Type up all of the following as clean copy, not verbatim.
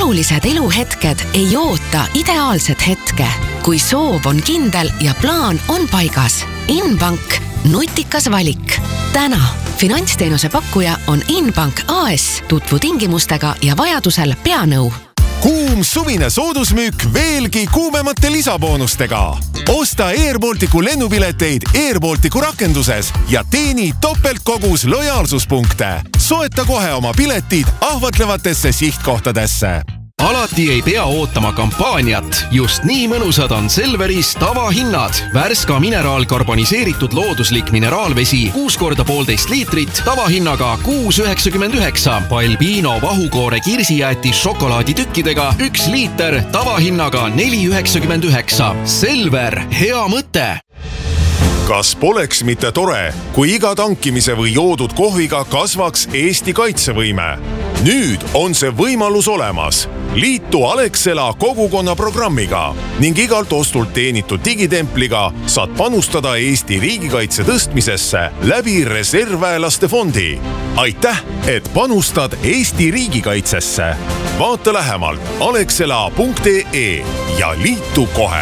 olulised eluhetked ei oota ideaalset hetke. Kui soov on kindel ja plaan on paigas. Inbank, nutikas valik. Täna finantsteenuse pakkuja on Inbank AS. Tutvu tingimustega ja vajadusel peanõu. Kuum suvine soodusmüük veelgi kuumemate lisaboonustega. Osta Air Balticu lennupileteid Air Balticu rakenduses ja teeni topeltkogus lojaalsuspunkte. Soeta kohe oma piletid ahvatlevatesse sihtkohtadesse. Alati ei pea ootama kampaaniat. Just nii mõnusad on Selveris tavahinnad. Värska mineraalkarboniseeritud looduslik mineraalvesi 6x1,5 liitrit tavahinnaga 6,99. Balbino vahukoore kirsijäätis šokolaaditükkidega 1 liiter tavahinnaga 4,99. Selver, hea mõte! Kas poleks mitte tore, kui iga tankimise või joodud kohviga kasvaks Eesti kaitsevõime? Nüüd on see võimalus olemas. Liitu Alexela kogukonna programmiga ning igalt ostult teenitud digitempliga saad panustada Eesti riigikaitse tõstmisesse läbi reservväelaste fondi. Aitäh, et panustad Eesti riigikaitsesse. Vaata lähemalt alexela.ee ja liitu kohe.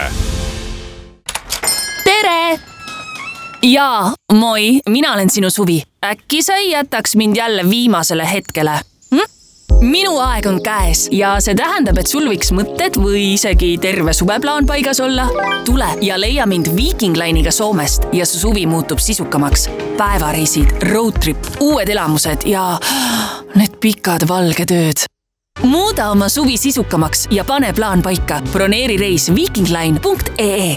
Tere! Jaa, moi, mina olen sinu Suvi. Äkki sa ei jätaks mind jälle viimasele hetkele? Minu aeg on käes ja see tähendab, et sul võiks mõtted või isegi terve suveplaan paigas olla. Tule ja leia mind Viking Line'iga Soomest ja su suvi muutub sisukamaks. Päevareisid, roadtrip, uued elamused ja need pikad valged ööd. Muuda oma suvi sisukamaks ja pane plaan paika. Broneeri reis vikingline.ee.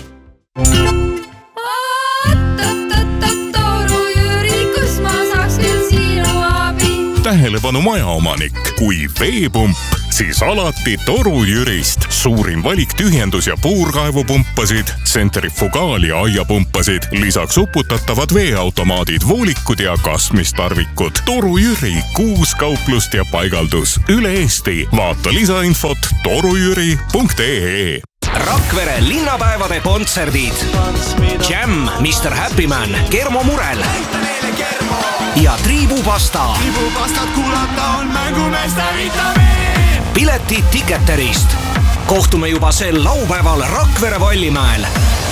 Tähelepanu majaomanik. Kui veepump, siis alati Toru Jürist. Suurim valik tühjendus- ja puurkaevupumpasid, centrifugaal- ja aiapumpasid, lisaks uputatavad veeautomaadid, voolikud ja kasmistarvikud. Toru Jüri, 6 kauplust ja paigaldus üle Eesti. Vaata lisainfot torujüri.ee. Rakvere linnapäevade kontserdid. Jam, Mr. Happy Man, Kermo Murel ja Triibupasta. Triibupastat kuulata on mängumeeste vitamiin. Piletid Ticketerist. Kohtume juba sel laupäeval Rakvere Vallimäel.